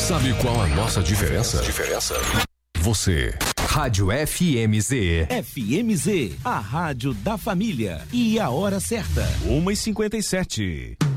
Sabe qual a nossa diferença? Você. Rádio FMZ. FMZ, a rádio da família. E a hora certa, 1h57.